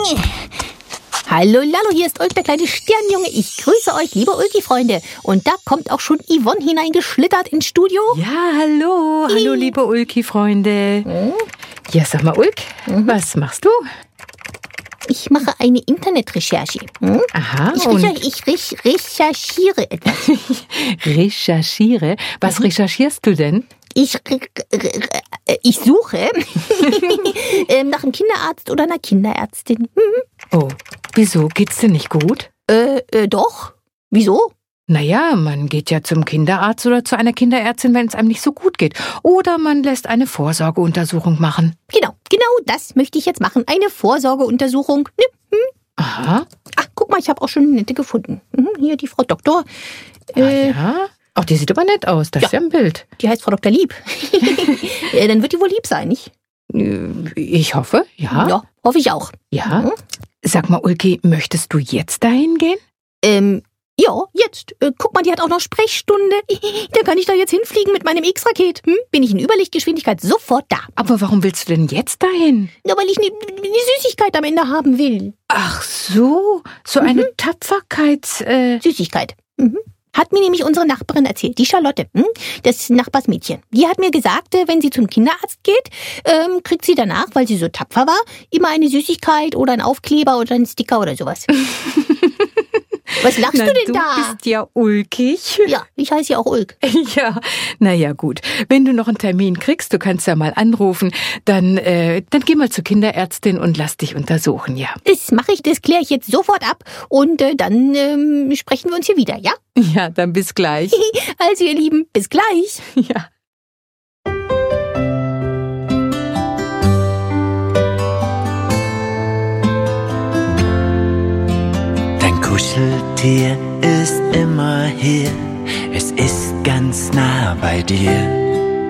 Hallo, Lalo, hier ist Ulk, der kleine Sternjunge. Ich grüße euch, liebe Ulki-Freunde. Und da kommt auch schon Yvonne hineingeschlittert ins Studio. Ja, hallo. Hallo, liebe Ulki-Freunde. Ja, sag mal, Ulk, was machst du? Ich mache eine Internetrecherche. Aha. Ich recherchiere etwas. Recherchiere? Was recherchierst du denn? Ich suche nach einem Kinderarzt oder einer Kinderärztin. Oh, wieso? Geht's dir nicht gut? Doch. Wieso? Naja, man geht ja zum Kinderarzt oder zu einer Kinderärztin, wenn es einem nicht so gut geht. Oder man lässt eine Vorsorgeuntersuchung machen. Genau das möchte ich jetzt machen. Eine Vorsorgeuntersuchung. Aha. Ach, guck mal, ich habe auch schon eine nette gefunden. Hier die Frau Doktor. Ja. Ach, die sieht aber nett aus. Das ist ja ein Bild. Die heißt Frau Dr. Lieb. Dann wird die wohl lieb sein, nicht? Ich hoffe, ja. Ja, hoffe ich auch. Ja. Sag mal, Ulki, möchtest du jetzt dahin gehen? Ja, jetzt. Guck mal, die hat auch noch Sprechstunde. Da kann ich da jetzt hinfliegen mit meinem X-Raket. Bin ich in Überlichtgeschwindigkeit sofort da. Aber warum willst du denn jetzt dahin? Ja, weil ich eine Süßigkeit am Ende haben will. Ach so, eine Tapferkeits... Süßigkeit. Hat mir nämlich unsere Nachbarin erzählt, die Charlotte, das Nachbarsmädchen. Die hat mir gesagt, wenn sie zum Kinderarzt geht, kriegt sie danach, weil sie so tapfer war, immer eine Süßigkeit oder einen Aufkleber oder einen Sticker oder sowas. Was lachst du denn da? Du bist ja ulkig. Ja, ich heiße ja auch Ulk. Ja, naja gut. Wenn du noch einen Termin kriegst, du kannst ja mal anrufen, dann geh mal zur Kinderärztin und lass dich untersuchen, ja. Das mache ich, das kläre ich jetzt sofort ab und dann sprechen wir uns hier wieder, ja? Ja, dann bis gleich. Also ihr Lieben, bis gleich. Ja. Kuscheltier ist immer hier, es ist ganz nah bei dir.